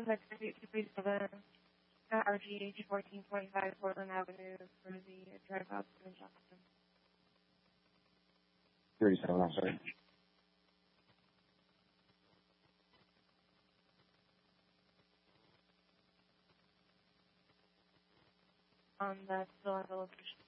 Next 237, RG 1425 Portland Avenue for the drive out to Johnson. 37, I'm sorry. That's still at the location.